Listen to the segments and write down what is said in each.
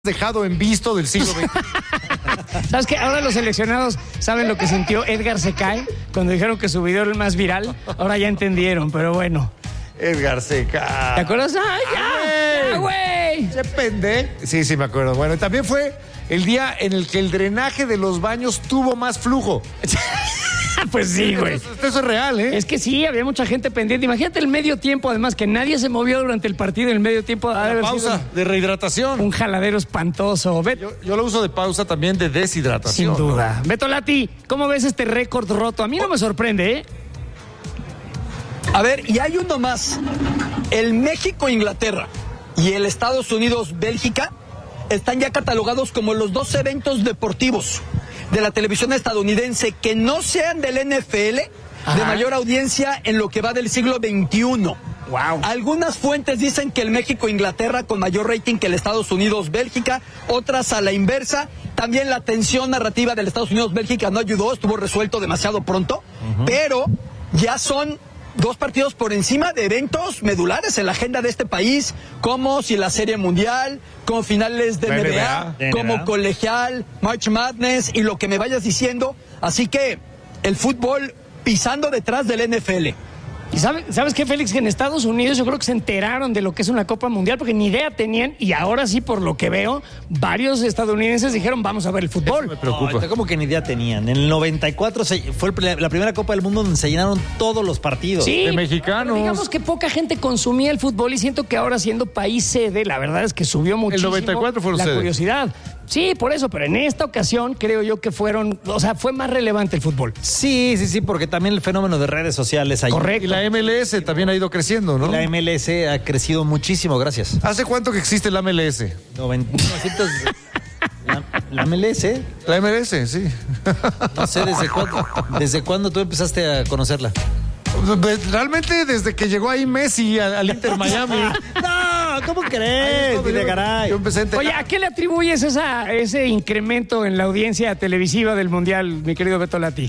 dejado en visto del siglo XX. ¿Sabes qué? Ahora los seleccionados saben lo que sintió Edgar Secay cuando dijeron que su video era el más viral. Ahora ya entendieron, pero bueno. Edgar Secay. ¿Te acuerdas? ¡Ay, ya, güey! ¡Qué pendejo! Sí, sí me acuerdo. Bueno, también fue el día en el que el drenaje de los baños tuvo más flujo. Pues sí, güey. Eso es real, ¿eh? Es que sí, había mucha gente pendiente. Imagínate el medio tiempo, además, que nadie se movió durante el partido. El medio tiempo La pausa de rehidratación. Un jaladero espantoso. Yo lo uso de pausa también de deshidratación. Sin duda. ¿No? Beto Lati, ¿cómo ves este récord roto? A mí no me sorprende, ¿eh? A ver, y hay uno más. El México-Inglaterra y el Estados Unidos-Bélgica están ya catalogados como los dos eventos deportivos de la televisión estadounidense que no sean del NFL de mayor audiencia en lo que va del siglo XXI. Wow. Algunas fuentes dicen que el México-Inglaterra con mayor rating que el Estados Unidos-Bélgica, otras a la inversa. También la tensión narrativa del Estados Unidos-Bélgica no ayudó, estuvo resuelto demasiado pronto, pero ya son dos partidos por encima de eventos medulares en la agenda de este país, como si la Serie Mundial, como finales de NBA, como colegial, March Madness y lo que me vayas diciendo. Así que el fútbol pisando detrás del NFL. ¿Y sabes qué, Félix? Que en Estados Unidos yo creo que se enteraron de lo que es una Copa Mundial porque ni idea tenían y ahora sí, por lo que veo, varios estadounidenses dijeron vamos a ver el fútbol. Eso me preocupa. No, ¿cómo que ni idea tenían? En el 94 fue la primera Copa del Mundo donde se llenaron todos los partidos. Sí, de mexicanos. Digamos que poca gente consumía el fútbol y siento que ahora siendo país sede, la verdad es que subió muchísimo el 94 fueron la sede. Curiosidad. Sí, por eso, pero en esta ocasión creo yo que fue más relevante el fútbol. Sí, porque también el fenómeno de redes sociales ayuda. Correcto. Y la MLS también ha ido creciendo, ¿no? Y la MLS ha crecido muchísimo, gracias. ¿Hace cuánto que existe la MLS? 1900... ¿La MLS? La MLS, sí. No sé, ¿desde cuándo tú empezaste a conocerla? Realmente desde que llegó ahí Messi al Inter Miami. No, ¿cómo crees? Dile, caray. Yo empecé a enterar. Oye, ¿a qué le atribuyes ese incremento en la audiencia televisiva del Mundial, mi querido Beto Lati?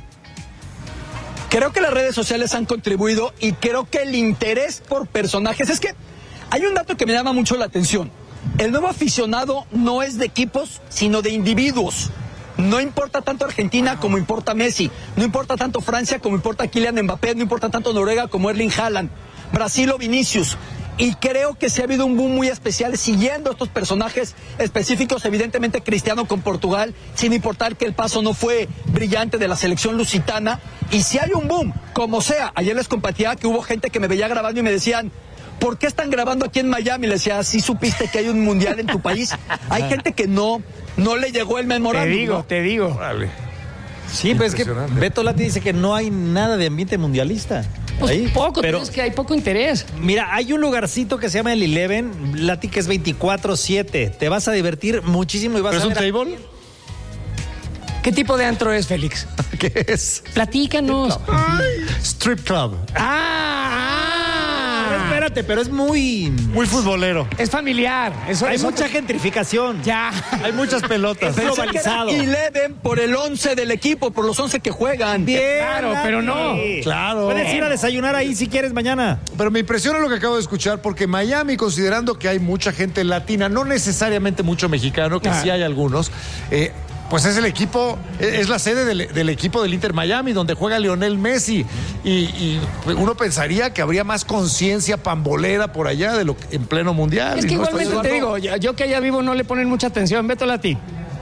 Creo que las redes sociales han contribuido y creo que el interés por personajes... Es que hay un dato que me llama mucho la atención. El nuevo aficionado no es de equipos, sino de individuos. No importa tanto Argentina como importa Messi. No importa tanto Francia como importa Kylian Mbappé. No importa tanto Noruega como Erling Haaland. Brasil o Vinicius. Y creo que sí ha habido un boom muy especial siguiendo estos personajes específicos, evidentemente Cristiano con Portugal, sin importar que el paso no fue brillante de la selección lusitana. Y si hay un boom, como sea, ayer les compartía que hubo gente que me veía grabando y me decían, ¿por qué están grabando aquí en Miami? Le decía, ¿sí supiste que hay un mundial en tu país? Hay gente que no le llegó el memorándum. Te digo. Vale. Sí, pues es que Beto Lati dice que no hay nada de ambiente mundialista. Pues ahí, pero es que hay poco interés. Mira, hay un lugarcito que se llama el Eleven, Lati, que es 24/7. Te vas a divertir muchísimo y vas ¿Pero a es ver... un table? ¿Qué tipo de antro es, Félix? ¿Qué es? Platícanos. Strip club. Espérate, pero es muy futbolero. Es familiar. Hay mucha gentrificación. Ya. Hay muchas pelotas. Es globalizado. Y Eleven por el 11 del equipo, por los 11 que juegan. Bien, Claro, pero no. Claro. Puedes ir a desayunar ahí si quieres mañana. Pero me impresiona lo que acabo de escuchar, porque Miami, considerando que hay mucha gente latina, no necesariamente mucho mexicano, que sí hay algunos, pues es el equipo, es la sede del equipo del Inter Miami, donde juega Lionel Messi. Y uno pensaría que habría más conciencia pambolera por allá de lo que en pleno mundial. Es que no igualmente te digo, yo que allá vivo no le ponen mucha atención. Beto Lati.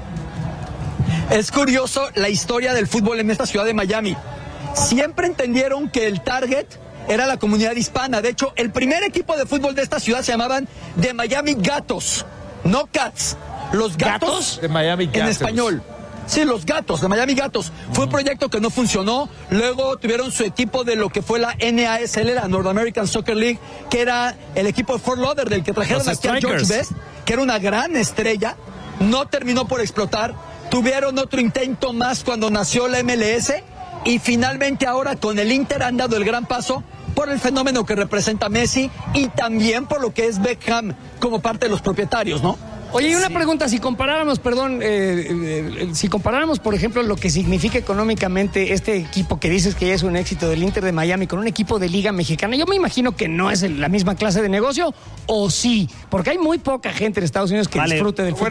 Es curioso la historia del fútbol en esta ciudad de Miami. Siempre entendieron que el target era la comunidad hispana. De hecho, el primer equipo de fútbol de esta ciudad se llamaban The Miami Gatos, no Cats. Los Gatos de Miami Gatos. En español. Sí, los Gatos, de Miami Gatos. Fue un proyecto que no funcionó. Luego tuvieron su equipo de lo que fue la NASL, la North American Soccer League, que era el equipo de Fort Lauderdale, del que trajeron aquí a George Best, que era una gran estrella. No terminó por explotar. Tuvieron otro intento más cuando nació la MLS. Y finalmente ahora con el Inter han dado el gran paso por el fenómeno que representa Messi y también por lo que es Beckham como parte de los propietarios, ¿no? Oye, y una pregunta, si comparáramos, si comparáramos, por ejemplo, lo que significa económicamente este equipo que dices que ya es un éxito del Inter de Miami con un equipo de Liga Mexicana, yo me imagino que no es la misma clase de negocio, ¿o sí? Porque hay muy poca gente en Estados Unidos que disfrute del fútbol.